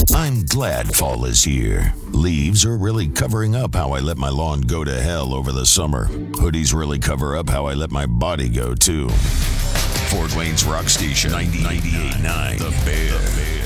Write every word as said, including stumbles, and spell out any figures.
I'm glad fall is here. Leaves are really covering up how I let my lawn go to hell over the summer. Hoodies really cover up how I let my body go too. Fort Wayne's Rock Station ninety-eight point nine. The Bear. The Bear.